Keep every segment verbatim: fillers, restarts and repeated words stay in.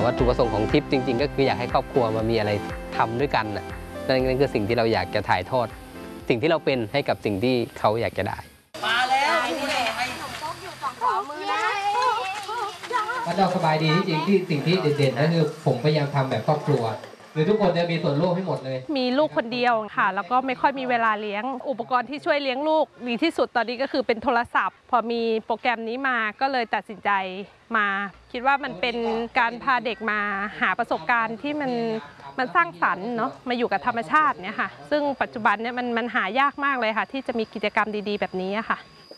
วัตถุประสงค์ของทริปจริงๆก็คืออยากให้ครอบครัวมามีอะไรทำด้วยกันนะนั่นคือสิ่งที่เราอยากจะถ่ายทอดสิ่งที่เราเป็นให้กับสิ่งที่เขาอยากจะได้มาแล้ววัดดอกสบายดีที่จริงที่สิ่งที่เด่นๆก็คือผมพยายามทำแบบครอบครัวหรือทุกคนจะมีส่วนร่วมให้หมดเลยมีลูกคนเดียวค่ะแล้วก็ไม่ค่อยมีเวลาเลี้ยงอุปกรณ์ที่ช่วยเลี้ยงลูกดีที่สุดตอนนี้ก็คือเป็นโทรศัพท์พอมีโปรแกรมนี้มาก็เลยตัดสินใจมาคิดว่ามันเป็นการพาเด็กมาหาประสบการณ์ที่มันมันสร้างสรรค์เนาะมาอยู่กับธรรมชาติเนี่ยค่ะซึ่งปัจจุบันเนี่ยมันมันหายากมากเลยค่ะที่จะมีกิจกรรมดีๆแบบนี้ค่ะ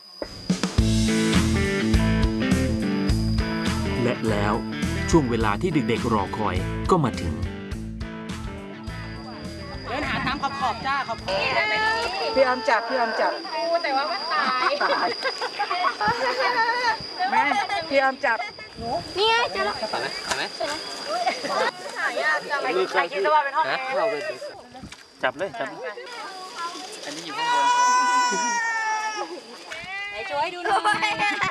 และแล้วช่วงเวลาที่เด็กๆรอคอยก็มาถึงเดินหาน้ำขอบขอบจ้าขอบพี่ออมจับพี่ออมจับแต่ว่ามันตายแม่พี่ออมจับนี่ไงเจอแล้วเห็นไหมหายากจังใครคิดว่าเป็นห้องแอร์จับเลยจับอันนี้อยู่ข้างบนไหนช่วยดูหน่อย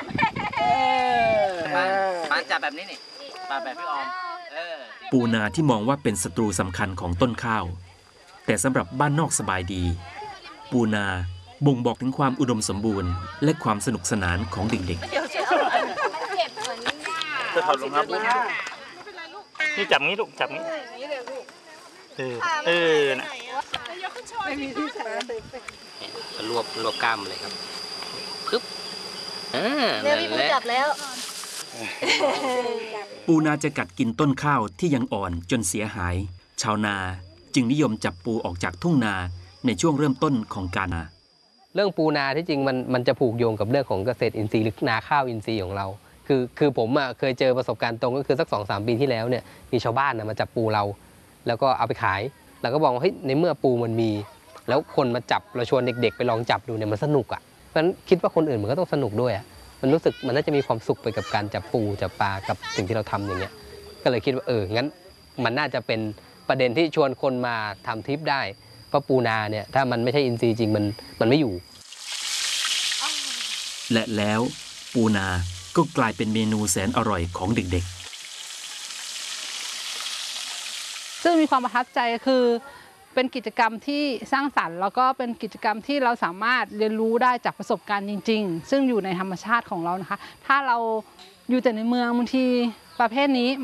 มามาจับแบบนี้นี่มาแบบพี่ออมปูนาที่มองว่าเป็นศัตรูสำคัญของต้นข้าวแต่สำหรับบ้านนอกสบายดีปูนาบ่งบอกถึงความอุดมสมบูรณ์และความสนุกสนานของเด็กๆจะถอดลงครับนี่จับงี้ลูกจับงี้เออเออนะไม่มีที่ใส่รวบรวบกล้ามเลยครับปึ๊บอ่าเนี่ยพี่ปูจับแล้วปูนาจะกัดกินต้นข้าวที่ยังอ่อนจนเสียหายชาวนาจึงนิยมจับปูออกจากทุ่งนาในช่วงเริ่มต้นของการนาเรื่องปูนาที่จริงมันมันจะผูกโยงกับเรื่องของเกษตรอินทรีย์หรือนาข้าวอินทรีย์ของเราคือคือผมอ่ะเคยเจอประสบการณ์ตรงก็คือสักสองสามปีที่แล้วเนี่ยมีชาวบ้านมาจับปูเราแล้วก็เอาไปขายแล้วก็บอกว่าเฮ้ยในเมื่อปูมันมีแล้วคนมาจับเราชวนเด็กๆไปลองจับดูเนี่ยมันสนุกอ่ะเพราะฉะนั้นคิดว่าคนอื่นมันก็ต้องสนุกด้วยอ่ะมันรู้สึกมันน่าจะมีความสุขไปกับการจับปูจับปลากับสิ่งที่เราทำอย่างเงี้ยก็เลยคิดว่าเอองั้นมันน่าจะเป็นประเด็นที่ชวนคนมาทำทริปได้เพราะปูนาเนี่ยถ้ามันไม่ใช่อินทรีย์จริงมันมันไม่อยู่และแล้วปูนาก็กลายเป็นเมนูแสนอร่อยของเด็กๆซึ่งมีความประทับใจคือเป็นกิจกรรมที่สร้างสรรค์แล้วก็เป็นกิจกรรมที่เราสามารถเรียนรู้ได้จากประสบการณ์จริงๆซึ่งอยู่ในธรรมชาติของเรานะคะถ้าเราอยู่แต่ในเมืองบางทีประเภทนี้